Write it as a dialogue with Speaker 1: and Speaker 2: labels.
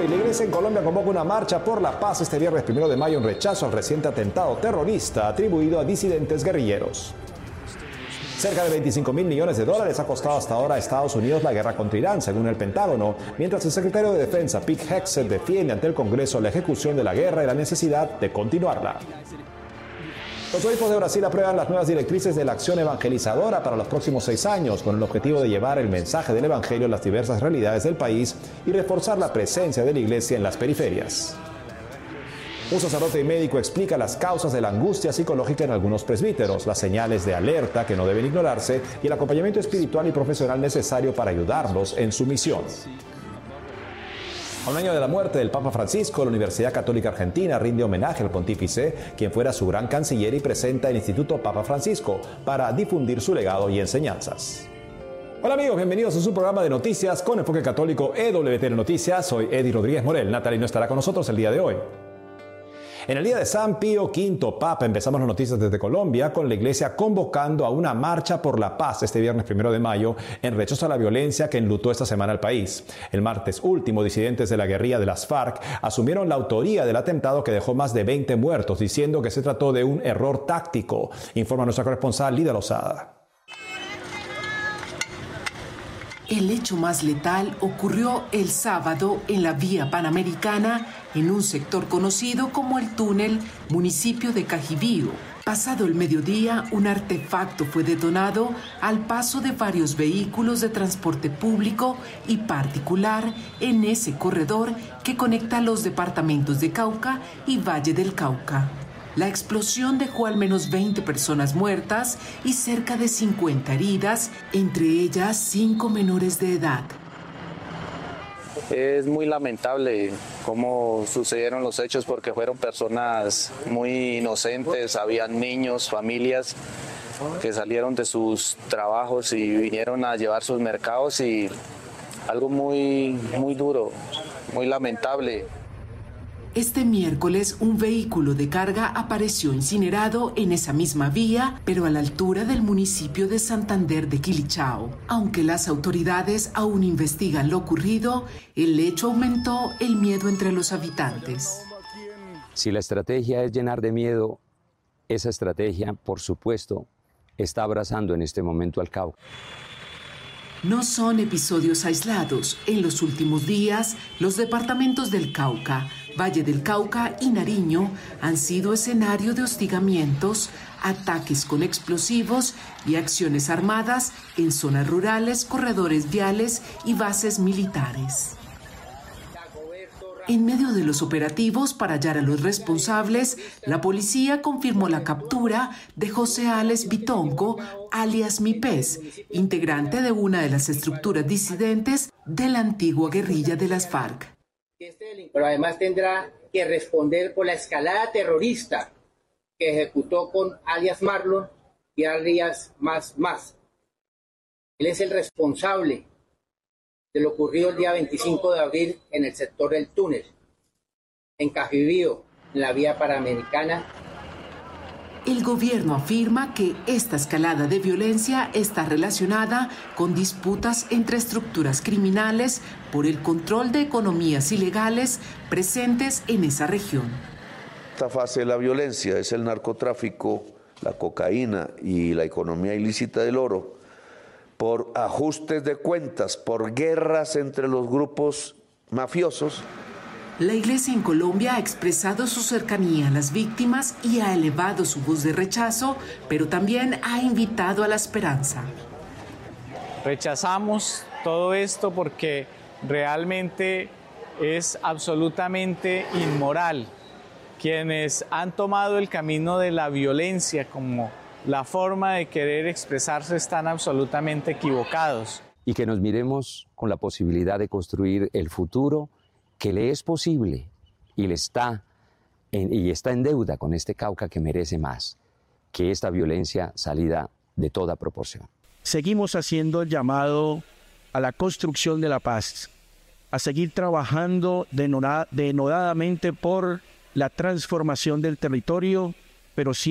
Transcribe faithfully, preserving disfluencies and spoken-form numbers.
Speaker 1: hoy. La Iglesia en Colombia convoca una marcha por la paz este viernes primero de mayo en rechazo al reciente atentado terrorista atribuido a disidentes guerrilleros. Cerca de veinticinco mil millones de dólares ha costado hasta ahora a Estados Unidos la guerra contra Irán, según el Pentágono, mientras el secretario de Defensa, Pete Hegseth, defiende ante el Congreso la ejecución de la guerra y la necesidad de continuarla. Los obispos de Brasil aprueban las nuevas directrices de la acción evangelizadora para los próximos seis años, con el objetivo de llevar el mensaje del Evangelio a las diversas realidades del país y reforzar la presencia de la Iglesia en las periferias. Un sacerdote y médico explica las causas de la angustia psicológica en algunos presbíteros, las señales de alerta que no deben ignorarse y el acompañamiento espiritual y profesional necesario para ayudarlos en su misión. A un año de la muerte del Papa Francisco, la Universidad Católica Argentina rinde homenaje al pontífice, quien fuera su gran canciller, y presenta el Instituto Papa Francisco para difundir su legado y enseñanzas. Hola amigos, bienvenidos a su programa de noticias con enfoque católico E W T N Noticias. Soy Eddie Rodríguez Morel. Natalie no estará con nosotros el día de hoy. En el día de San Pío quinto Papa empezamos las noticias desde Colombia, con la Iglesia convocando a una marcha por la paz este viernes primero de mayo en rechazo a la violencia que enlutó esta semana al país. El martes último, disidentes de la guerrilla de las FARC asumieron la autoría del atentado que dejó más de veinte muertos, diciendo que se trató de un error táctico, informa nuestra corresponsal Lida Lozada.
Speaker 2: El hecho más letal ocurrió el sábado en la vía Panamericana, en un sector conocido como el Túnel, municipio de Cajibío. Pasado el mediodía, un artefacto fue detonado al paso de varios vehículos de transporte público y particular en ese corredor que conecta los departamentos de Cauca y Valle del Cauca. La explosión dejó al menos veinte personas muertas y cerca de cincuenta heridas, entre ellas cinco menores de edad.
Speaker 3: Es muy lamentable cómo sucedieron los hechos porque fueron personas muy inocentes, habían niños, familias que salieron de sus trabajos y vinieron a llevar sus mercados, y algo muy, muy duro, muy lamentable.
Speaker 2: Este miércoles, un vehículo de carga apareció incinerado en esa misma vía, pero a la altura del municipio de Santander de Quilichao. Aunque las autoridades aún investigan lo ocurrido, el hecho aumentó el miedo entre los habitantes.
Speaker 4: Si la estrategia es llenar de miedo, esa estrategia, por supuesto, está abrazando en este momento al Cauca.
Speaker 2: No son episodios aislados. En los últimos días, los departamentos del Cauca, Valle del Cauca y Nariño han sido escenario de hostigamientos, ataques con explosivos y acciones armadas en zonas rurales, corredores viales y bases militares. En medio de los operativos para hallar a los responsables, la policía confirmó la captura de José Alex Bitonco, alias Mi Pez, integrante de una de las estructuras disidentes de la antigua guerrilla de las FARC.
Speaker 5: Pero además tendrá que responder por la escalada terrorista que ejecutó con alias Marlon y alias Más Más. Él es el responsable de lo ocurrido el día veinticinco de abril en el sector del Túnel, en Cajibío, en la vía Panamericana.
Speaker 2: El gobierno afirma que esta escalada de violencia está relacionada con disputas entre estructuras criminales por el control de economías ilegales presentes en esa región.
Speaker 6: Esta fase de la violencia es el narcotráfico, la cocaína y la economía ilícita del oro, por ajustes de cuentas, por guerras entre los grupos mafiosos.
Speaker 2: La Iglesia en Colombia ha expresado su cercanía a las víctimas y ha elevado su voz de rechazo, pero también ha invitado a la esperanza.
Speaker 7: Rechazamos todo esto porque realmente es absolutamente inmoral. Quienes han tomado el camino de la violencia como la forma de querer expresarse están absolutamente equivocados.
Speaker 4: Y que nos miremos con la posibilidad de construir el futuro que le es posible y, le está, en, y está en deuda con este Cauca que merece más que esta violencia salida de toda proporción.
Speaker 8: Seguimos haciendo el llamado a la construcción de la paz, a seguir trabajando denodadamente por la transformación del territorio, pero sí